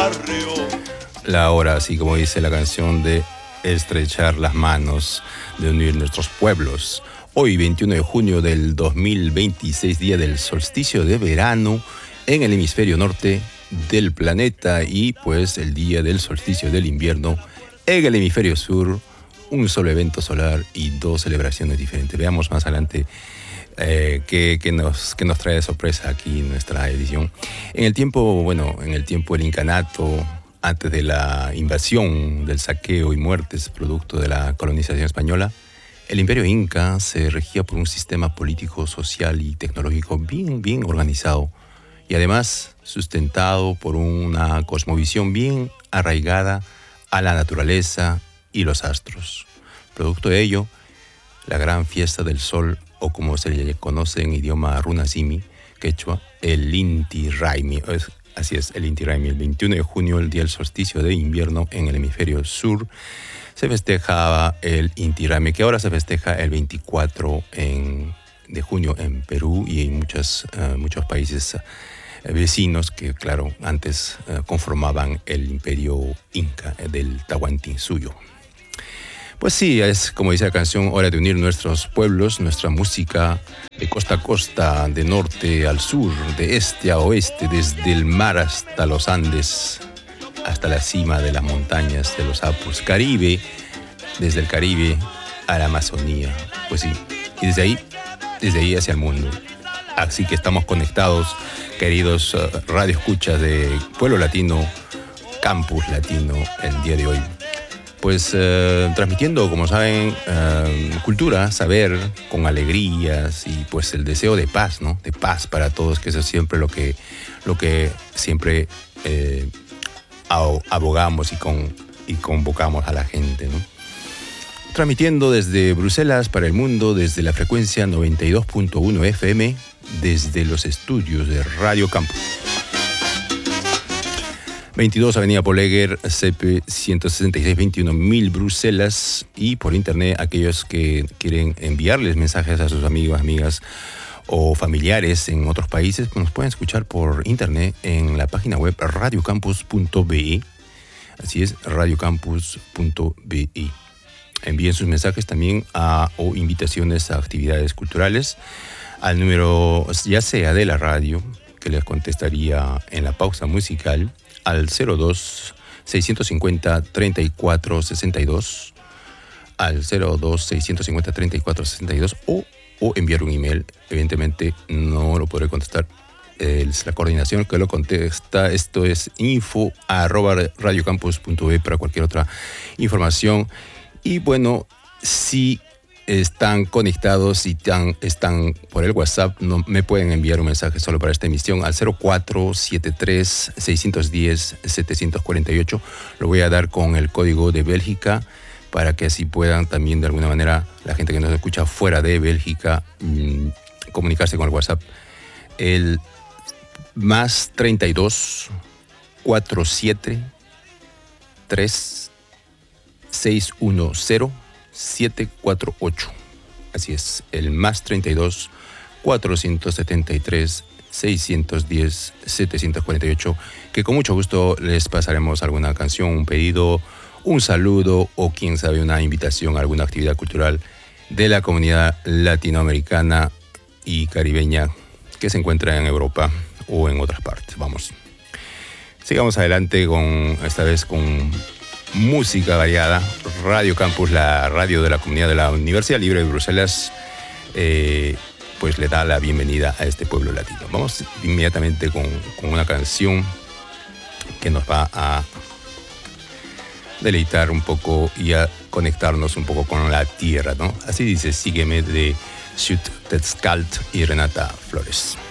barrio. La hora, así como dice la canción, de estrechar las manos, de unir nuestros pueblos. Hoy, 21 de junio del 2026, día del solsticio de verano en el hemisferio norte del planeta y pues el día del solsticio del invierno en el hemisferio sur, un solo evento solar y dos celebraciones diferentes. Veamos más adelante qué nos trae de sorpresa aquí en nuestra edición. En el tiempo del incanato, antes de la invasión, del saqueo y muertes producto de la colonización española, el imperio inca se regía por un sistema político, social y tecnológico bien organizado y además sustentado por una cosmovisión bien arraigada a la naturaleza y los astros. Producto de ello, la gran fiesta del sol, o como se le conoce en idioma runasimi, quechua, el Inti Raymi. Así es, el Inti Raymi. El 21 de junio, el día del solsticio de invierno en el hemisferio sur, se festejaba el Inti Raymi, que ahora se festeja el 24 de junio en Perú y en muchos países vecinos que, claro, antes conformaban el imperio inca del Tahuantinsuyo. Pues sí, es como dice la canción, hora de unir nuestros pueblos, nuestra música de costa a costa, de norte al sur, de este a oeste, desde el mar hasta los Andes, hasta la cima de las montañas de los Apus, Caribe, desde el Caribe a la Amazonía. Pues sí, y desde ahí hacia el mundo. Así que estamos conectados, queridos radioescuchas de Pueblo Latino, Campus Latino, el día de hoy. Pues transmitiendo, como saben, cultura, saber, con alegrías y pues el deseo de paz, ¿no? De paz para todos, que eso es siempre lo que siempre abogamos y convocamos a la gente, ¿no? Transmitiendo desde Bruselas para el mundo, desde la frecuencia 92.1 FM, desde los estudios de Radio Campus. 22 Avenida Poleguer, CP 166-21000, Bruselas. Y por internet, aquellos que quieren enviarles mensajes a sus amigos, amigas o familiares en otros países, pues nos pueden escuchar por internet en la página web radiocampus.be. Así es, radiocampus.be. Envíen sus mensajes también o invitaciones a actividades culturales al número ya sea de la radio, que les contestaría en la pausa musical, al 02-650-3462, al 02-650-3462 o enviar un email. Evidentemente no lo podré contestar, es la coordinación que lo contesta. Esto es info@radiocampus.be para cualquier otra información. Y bueno, si están conectados y están por el WhatsApp, no me pueden enviar un mensaje solo para esta emisión al 0473-610-748. Lo voy a dar con el código de Bélgica para que así puedan también de alguna manera la gente que nos escucha fuera de Bélgica comunicarse con el WhatsApp. El más 32 47 3 610 748. Así es, el más 32 473 610 748, que con mucho gusto les pasaremos alguna canción, un pedido, un saludo o quién sabe una invitación a alguna actividad cultural de la comunidad latinoamericana y caribeña que se encuentra en Europa o en otras partes. Vamos, sigamos adelante esta vez con música variada. Radio Campus, la radio de la comunidad de la Universidad Libre de Bruselas, pues le da la bienvenida a este pueblo latino. Vamos inmediatamente con una canción que nos va a deleitar un poco y a conectarnos un poco con la tierra, ¿no? Así dice Sígueme, de Sut Tetzcalt y Renata Flores.